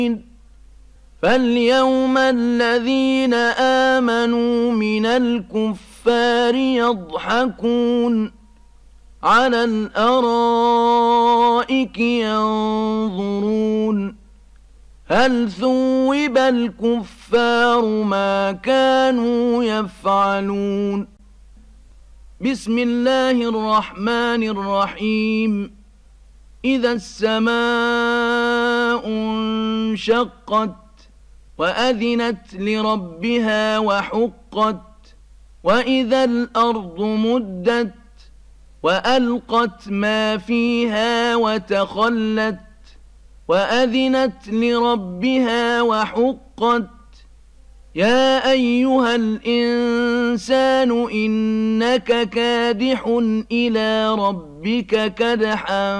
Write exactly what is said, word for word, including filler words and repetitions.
فاليوم الذين آمنوا من الكفار يضحكون على الأرائك ينظرون هل ثوب الكفار ما كانوا يفعلون بسم الله الرحمن الرحيم إذا السماء انشقت وأذنت لربها وحقت وإذا الأرض مدت وألقت ما فيها وتخلت وأذنت لربها وحقت يا أيها الإنسان إنك كادح إلى ربك كدحا